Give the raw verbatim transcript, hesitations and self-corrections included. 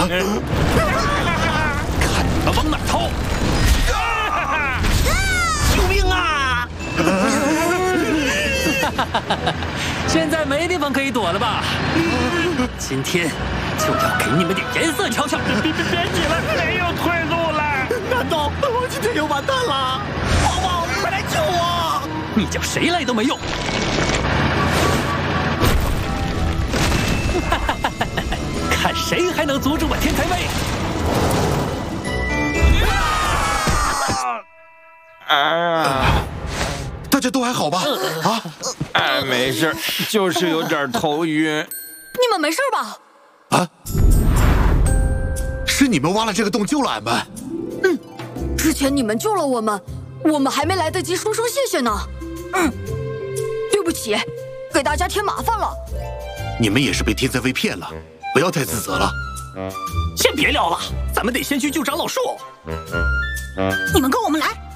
看你们往哪逃！ 救命啊！ 现在没地方可以躲了吧？今天就要给你们点颜色瞧瞧！ 别别别挤了，没有退路了！ 难道我今天又完蛋了？宝宝，快来救我！ 你叫谁来都没用！看谁还能阻止我天才威！ 啊！ 大家都还好吧？啊？ 哎，没事，就是有点头晕。 你们没事吧？ 啊？是你们挖了这个洞救了俺们？ 嗯，之前你们救了我们，我们还没来得及说声谢谢呢。嗯，对不起，给大家添麻烦了。 你们也是被天才威骗了，不要太自责了。 先别聊了，咱们得先去救长老树。 你们跟我们来。